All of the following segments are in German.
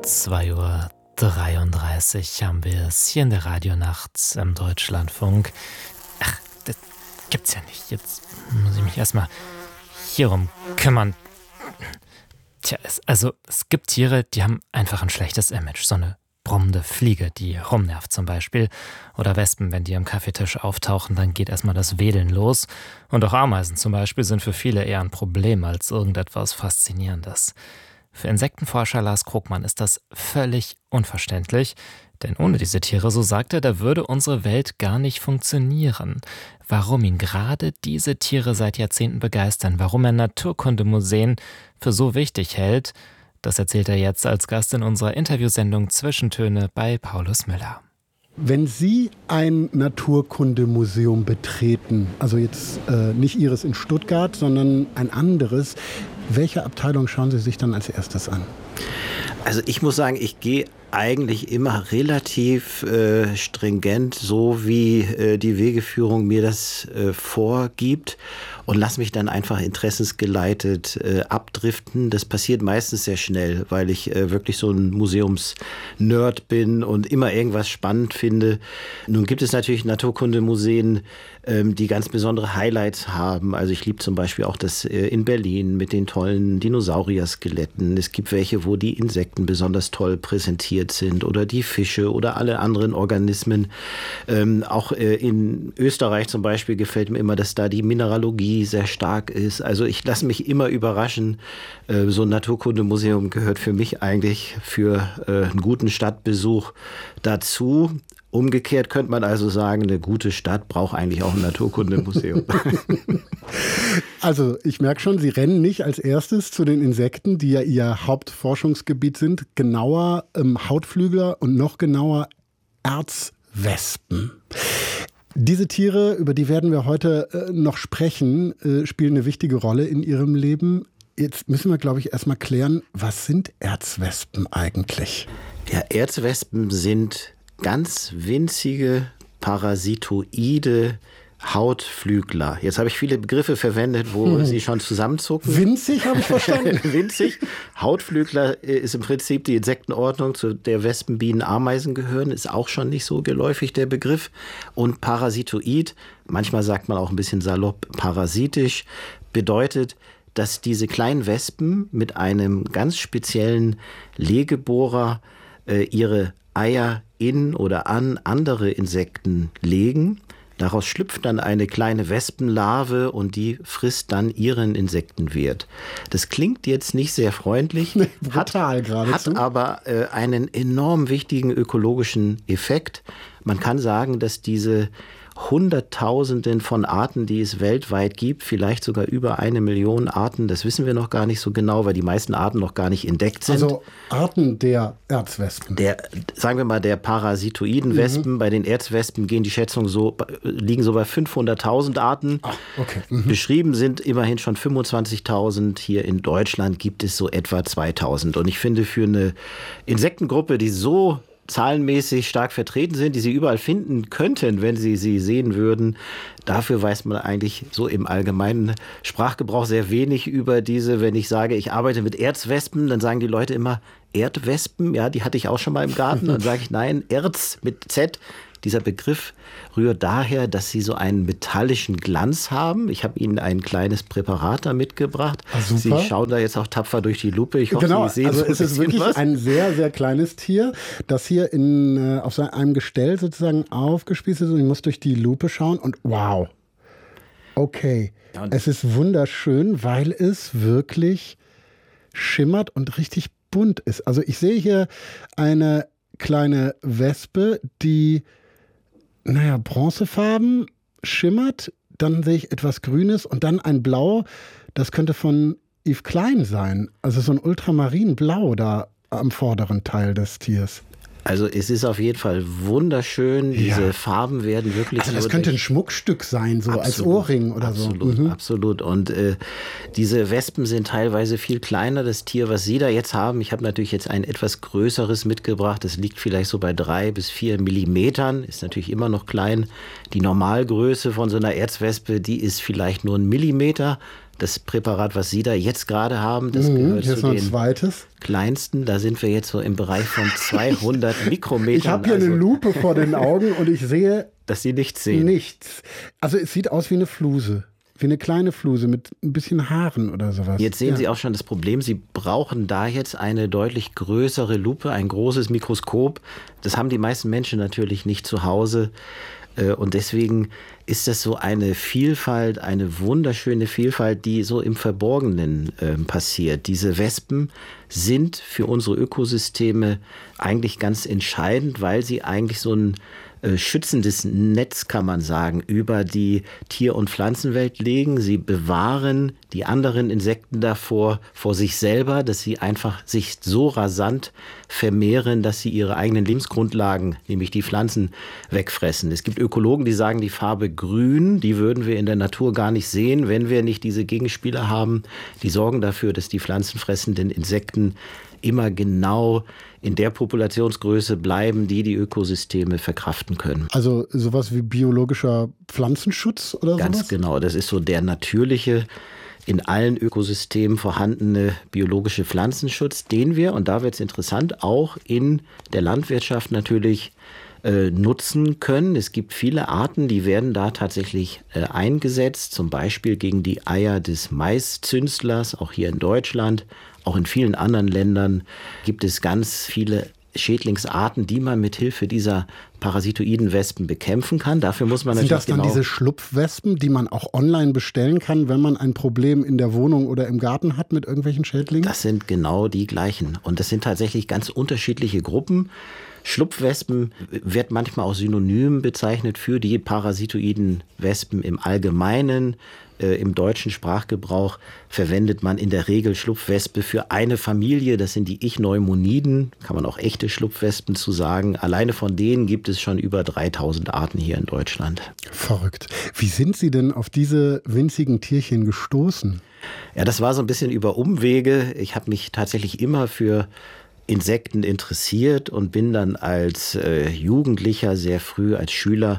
2:33 Uhr haben wir es hier in der Radionacht im Deutschlandfunk. Ach, das gibt's ja nicht. Jetzt muss ich mich erstmal hierum kümmern. Tja, es gibt Tiere, die haben einfach ein schlechtes Image. So eine brummende Fliege, die rumnervt zum Beispiel. Oder Wespen, wenn die am Kaffeetisch auftauchen, dann geht erstmal das Wedeln los. Und auch Ameisen zum Beispiel sind für viele eher ein Problem als irgendetwas Faszinierendes. Für Insektenforscher Lars Krogmann ist das völlig unverständlich. Denn ohne diese Tiere, so sagt er, da würde unsere Welt gar nicht funktionieren. Warum ihn gerade diese Tiere seit Jahrzehnten begeistern, warum er Naturkundemuseen für so wichtig hält, das erzählt er jetzt als Gast in unserer Interviewsendung Zwischentöne bei Paulus Müller. Wenn Sie ein Naturkundemuseum betreten, also jetzt nicht Ihres in Stuttgart, sondern ein anderes, welche Abteilung schauen Sie sich dann als erstes an? Also ich muss sagen, ich gehe eigentlich immer relativ stringent, so wie die Wegeführung mir das vorgibt, und lasse mich dann einfach interessensgeleitet abdriften. Das passiert meistens sehr schnell, weil ich wirklich so ein Museumsnerd bin und immer irgendwas spannend finde. Nun gibt es natürlich Naturkundemuseen, die ganz besondere Highlights haben. Also ich liebe zum Beispiel auch das in Berlin mit den tollen Dinosaurier-Skeletten. Es gibt welche, wo die Insekten besonders toll präsentiert sind oder die Fische oder alle anderen Organismen. Auch in Österreich zum Beispiel gefällt mir immer, dass da die Mineralogie sehr stark ist. Also ich lasse mich immer überraschen. So ein Naturkundemuseum gehört für mich eigentlich für einen guten Stadtbesuch dazu. Umgekehrt könnte man also sagen, eine gute Stadt braucht eigentlich auch ein Naturkundemuseum. Also ich merke schon, Sie rennen nicht als erstes zu den Insekten, die ja Ihr Hauptforschungsgebiet sind, genauer Hautflügler und noch genauer Erzwespen. Diese Tiere, über die werden wir heute noch sprechen, spielen eine wichtige Rolle in Ihrem Leben. Jetzt müssen wir, glaube ich, erstmal klären, was sind Erzwespen eigentlich? Ja, Erzwespen sind ganz winzige, parasitoide Hautflügler. Jetzt habe ich viele Begriffe verwendet, wo Sie schon zusammenzucken. Winzig, habe ich verstanden. Winzig. Hautflügler ist im Prinzip die Insektenordnung, zu der Wespen, Bienen, Ameisen gehören. Ist auch schon nicht so geläufig, der Begriff. Und parasitoid, manchmal sagt man auch ein bisschen salopp parasitisch, bedeutet, dass diese kleinen Wespen mit einem ganz speziellen Legebohrer ihre Eier in oder an andere Insekten legen. Daraus schlüpft dann eine kleine Wespenlarve und die frisst dann ihren Insektenwirt. Das klingt jetzt nicht sehr freundlich, brutal geradezu. Hat aber einen enorm wichtigen ökologischen Effekt. Man kann sagen, dass diese Hunderttausenden von Arten, die es weltweit gibt, vielleicht sogar über 1 Million Arten, das wissen wir noch gar nicht so genau, weil die meisten Arten noch gar nicht entdeckt sind. Also Arten der Erzwespen. Sagen wir mal, der parasitoiden Wespen. Bei den Erzwespen liegen die Schätzungen so bei 500.000 Arten. Ach, okay. Beschrieben sind immerhin schon 25.000. Hier in Deutschland gibt es so etwa 2.000. Und ich finde, für eine Insektengruppe, die so zahlenmäßig stark vertreten sind, die Sie überall finden könnten, wenn Sie sie sehen würden. Dafür weiß man eigentlich so im allgemeinen Sprachgebrauch sehr wenig über diese. Wenn ich sage, ich arbeite mit Erzwespen, dann sagen die Leute immer Erdwespen. Ja, die hatte ich auch schon mal im Garten. Dann sage ich, nein, Erz mit Z. Dieser Begriff rührt daher, dass sie so einen metallischen Glanz haben. Ich habe Ihnen ein kleines Präparat da mitgebracht. Sie schauen da jetzt auch tapfer durch die Lupe. Ich hoffe, Sie sehen also so es ist wirklich ein sehr, sehr kleines Tier, das hier auf einem Gestell sozusagen aufgespießt ist. Und ich muss durch die Lupe schauen und wow. Okay, ja, es ist wunderschön, weil es wirklich schimmert und richtig bunt ist. Also ich sehe hier eine kleine Wespe, die bronzefarben schimmert, dann sehe ich etwas Grünes und dann ein Blau, das könnte von Yves Klein sein. Also so ein Ultramarinblau da am vorderen Teil des Tiers. Also es ist auf jeden Fall wunderschön. Diese Farben werden wirklich... Also das könnte ein Schmuckstück sein, so als Ohrring oder so. Absolut. Und diese Wespen sind teilweise viel kleiner. Das Tier, was Sie da jetzt haben, ich habe natürlich jetzt ein etwas größeres mitgebracht. Das liegt vielleicht so bei 3 bis 4 Millimetern. Ist natürlich immer noch klein. Die Normalgröße von so einer Erzwespe, die ist vielleicht nur 1 Millimeter. Das Präparat, was Sie da jetzt gerade haben, das gehört zu den kleinsten. Da sind wir jetzt so im Bereich von 200 Mikrometern. Ich habe hier eine Lupe vor den Augen und ich sehe, dass Sie nichts sehen. Nichts. Also es sieht aus wie eine Fluse. Wie eine kleine Fluse mit ein bisschen Haaren oder sowas. Jetzt sehen Sie auch schon das Problem. Sie brauchen da jetzt eine deutlich größere Lupe, ein großes Mikroskop. Das haben die meisten Menschen natürlich nicht zu Hause. Und deswegen ist das so eine Vielfalt, eine wunderschöne Vielfalt, die so im Verborgenen passiert. Diese Wespen sind für unsere Ökosysteme eigentlich ganz entscheidend, weil sie eigentlich so ein schützendes Netz, kann man sagen, über die Tier- und Pflanzenwelt legen. Sie bewahren die anderen Insekten davor, vor sich selber, dass sie einfach sich so rasant vermehren, dass sie ihre eigenen Lebensgrundlagen, nämlich die Pflanzen, wegfressen. Es gibt Ökologen, die sagen, die Farbe grün, die würden wir in der Natur gar nicht sehen, wenn wir nicht diese Gegenspieler haben. Die sorgen dafür, dass die pflanzenfressenden Insekten immer genau in der Populationsgröße bleiben, die Ökosysteme verkraften können. Also sowas wie biologischer Pflanzenschutz oder sowas? Ganz genau, das ist so der natürliche, in allen Ökosystemen vorhandene biologische Pflanzenschutz, den wir, und da wird es interessant, auch in der Landwirtschaft natürlich nutzen können. Es gibt viele Arten, die werden da tatsächlich eingesetzt, zum Beispiel gegen die Eier des Maiszünstlers, auch hier in Deutschland. Auch in vielen anderen Ländern gibt es ganz viele Schädlingsarten, die man mit Hilfe dieser parasitoiden Wespen bekämpfen kann. Dafür muss man natürlich Sind das dann diese Schlupfwespen, die man auch online bestellen kann, wenn man ein Problem in der Wohnung oder im Garten hat mit irgendwelchen Schädlingen? Das sind genau die gleichen. Und das sind tatsächlich ganz unterschiedliche Gruppen. Schlupfwespen wird manchmal auch synonym bezeichnet für die parasitoiden Wespen im Allgemeinen. Im deutschen Sprachgebrauch verwendet man in der Regel Schlupfwespe für eine Familie. Das sind die Ichneumoniiden, kann man auch echte Schlupfwespen zu sagen. Alleine von denen gibt es schon über 3000 Arten hier in Deutschland. Verrückt. Wie sind Sie denn auf diese winzigen Tierchen gestoßen? Ja, das war so ein bisschen über Umwege. Ich habe mich tatsächlich immer für Insekten interessiert und bin dann als Jugendlicher sehr früh als Schüler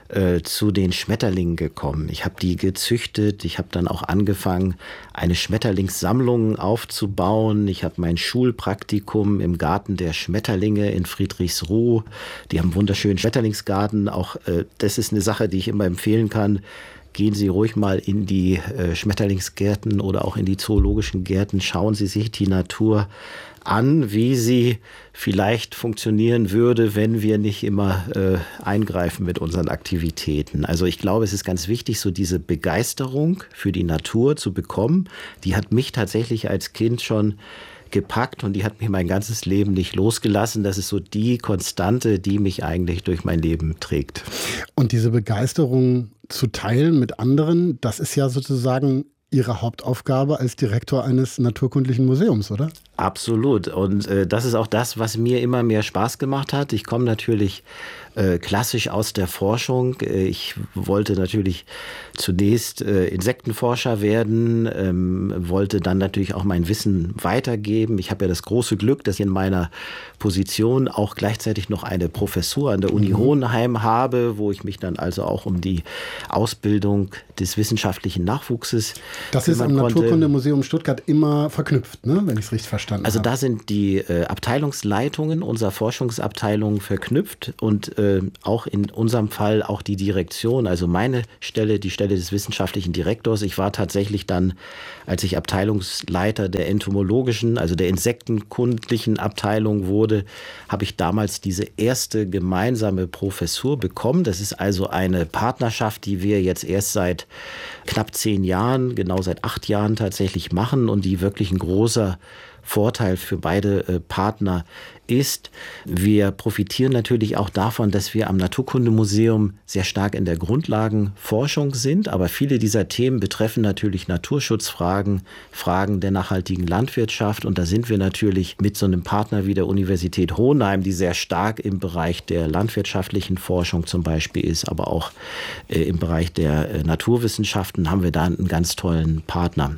zu den Schmetterlingen gekommen. Ich habe die gezüchtet, ich habe dann auch angefangen, eine Schmetterlingssammlung aufzubauen. Ich habe mein Schulpraktikum im Garten der Schmetterlinge in Friedrichsruh. Die haben einen wunderschönen Schmetterlingsgarten. Auch das ist eine Sache, die ich immer empfehlen kann. Gehen Sie ruhig mal in die Schmetterlingsgärten oder auch in die zoologischen Gärten. Schauen Sie sich die Natur an, wie sie vielleicht funktionieren würde, wenn wir nicht immer eingreifen mit unseren Aktivitäten. Also ich glaube, es ist ganz wichtig, so diese Begeisterung für die Natur zu bekommen. Die hat mich tatsächlich als Kind schon gepackt und die hat mich mein ganzes Leben nicht losgelassen. Das ist so die Konstante, die mich eigentlich durch mein Leben trägt. Und diese Begeisterung zu teilen mit anderen, das ist ja sozusagen Ihre Hauptaufgabe als Direktor eines naturkundlichen Museums, oder? Absolut. Und das ist auch das, was mir immer mehr Spaß gemacht hat. Ich komme natürlich klassisch aus der Forschung. Ich wollte natürlich zunächst Insektenforscher werden, wollte dann natürlich auch mein Wissen weitergeben. Ich habe ja das große Glück, dass ich in meiner Position auch gleichzeitig noch eine Professur an der Uni Hohenheim habe, wo ich mich dann also auch um die Ausbildung des wissenschaftlichen Nachwuchses Das ist am Naturkundemuseum Stuttgart immer verknüpft, ne? Wenn ich es richtig verstanden habe. Also da sind die Abteilungsleitungen unserer Forschungsabteilung verknüpft und auch in unserem Fall auch die Direktion, also meine Stelle, die Stelle des wissenschaftlichen Direktors. Ich war tatsächlich dann, als ich Abteilungsleiter der entomologischen, also der insektenkundlichen Abteilung wurde, habe ich damals diese erste gemeinsame Professur bekommen. Das ist also eine Partnerschaft, die wir jetzt erst seit knapp 10 Jahren, genau seit 8 Jahren tatsächlich machen und die wirklich ein großer Vorteil für beide Partner ist. Wir profitieren natürlich auch davon, dass wir am Naturkundemuseum sehr stark in der Grundlagenforschung sind, aber viele dieser Themen betreffen natürlich Naturschutzfragen, Fragen der nachhaltigen Landwirtschaft und da sind wir natürlich mit so einem Partner wie der Universität Hohenheim, die sehr stark im Bereich der landwirtschaftlichen Forschung zum Beispiel ist, aber auch im Bereich der Naturwissenschaften haben wir da einen ganz tollen Partner.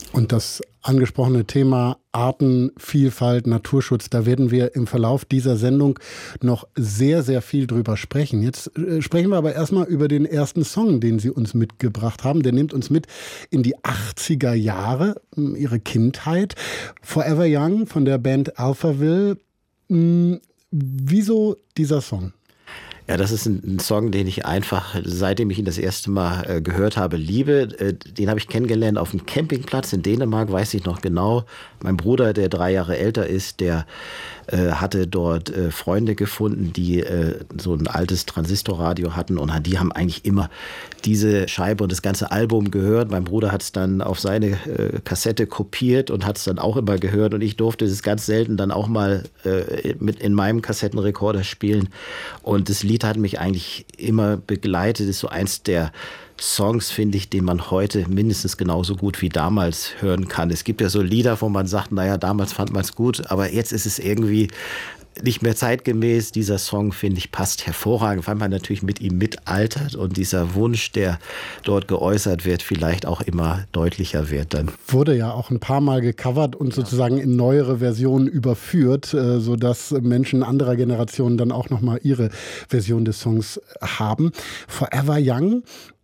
Und das angesprochene Thema Artenvielfalt, Naturschutz, da werden wir im Verlauf dieser Sendung noch sehr, sehr viel drüber sprechen. Jetzt sprechen wir aber erstmal über den ersten Song, den Sie uns mitgebracht haben. Der nimmt uns mit in die 80er Jahre, Ihre Kindheit. Forever Young von der Band Alphaville. Wieso dieser Song? Ja, das ist ein Song, den ich einfach, seitdem ich ihn das erste Mal gehört habe, liebe. Den habe ich kennengelernt auf einem Campingplatz in Dänemark, weiß ich noch genau. Mein Bruder, der 3 Jahre älter ist, der hatte dort Freunde gefunden, die so ein altes Transistorradio hatten und die haben eigentlich immer diese Scheibe und das ganze Album gehört. Mein Bruder hat es dann auf seine Kassette kopiert und hat es dann auch immer gehört und ich durfte es ganz selten dann auch mal mit in meinem Kassettenrekorder spielen und das Lied hat mich eigentlich immer begleitet. Das ist so eins der Songs, finde ich, den man heute mindestens genauso gut wie damals hören kann. Es gibt ja so Lieder, wo man sagt, naja, damals fand man es gut, aber jetzt ist es irgendwie nicht mehr zeitgemäß. Dieser Song, finde ich, passt hervorragend, weil man natürlich mit ihm mitaltert und dieser Wunsch, der dort geäußert wird, vielleicht auch immer deutlicher wird dann. Wurde ja auch ein paar Mal gecovert und sozusagen in neuere Versionen überführt, sodass Menschen anderer Generationen dann auch nochmal ihre Version des Songs haben. Forever Young,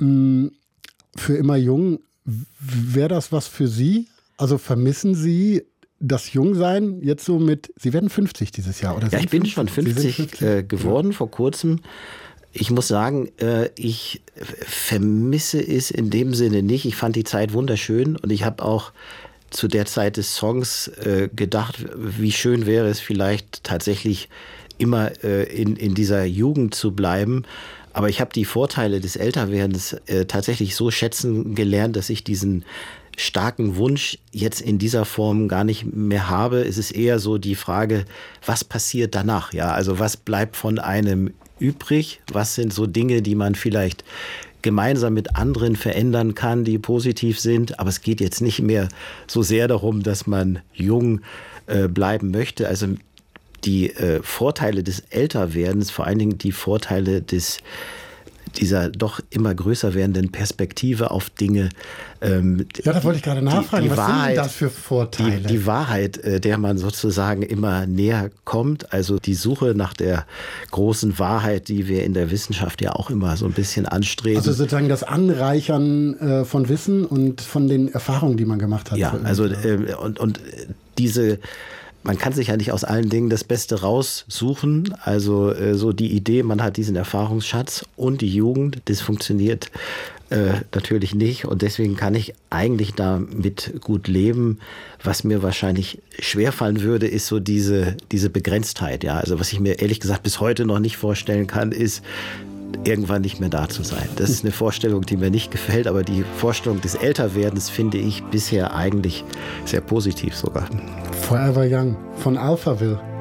für immer jung, wäre das was für Sie? Also vermissen Sie das Jungsein jetzt so mit, Sie werden 50 dieses Jahr, oder? Ja, ich bin schon 50 geworden vor kurzem. Ich muss sagen, ich vermisse es in dem Sinne nicht. Ich fand die Zeit wunderschön und ich habe auch zu der Zeit des Songs gedacht, wie schön wäre es vielleicht tatsächlich immer in dieser Jugend zu bleiben. Aber ich habe die Vorteile des Älterwerdens tatsächlich so schätzen gelernt, dass ich diesen starken Wunsch jetzt in dieser Form gar nicht mehr habe. Es ist eher so die Frage, was passiert danach? Ja, also was bleibt von einem übrig? Was sind so Dinge, die man vielleicht gemeinsam mit anderen verändern kann, die positiv sind? Aber es geht jetzt nicht mehr so sehr darum, dass man jung bleiben möchte. Also die Vorteile des Älterwerdens, vor allen Dingen die Vorteile dieser doch immer größer werdenden Perspektive auf Dinge. Ja, da wollte ich gerade nachfragen, was sind denn das für Vorteile? Die Wahrheit, der man sozusagen immer näher kommt, also die Suche nach der großen Wahrheit, die wir in der Wissenschaft ja auch immer so ein bisschen anstreben. Also sozusagen das Anreichern von Wissen und von den Erfahrungen, die man gemacht hat. Ja, also und diese... Man kann sich ja nicht aus allen Dingen das Beste raussuchen. Also so die Idee, man hat diesen Erfahrungsschatz und die Jugend, das funktioniert natürlich nicht. Und deswegen kann ich eigentlich damit gut leben. Was mir wahrscheinlich schwerfallen würde, ist so diese Begrenztheit. Ja, also was ich mir ehrlich gesagt bis heute noch nicht vorstellen kann, ist, irgendwann nicht mehr da zu sein. Das ist eine Vorstellung, die mir nicht gefällt, aber die Vorstellung des Älterwerdens finde ich bisher eigentlich sehr positiv sogar. Forever Young von Alphaville.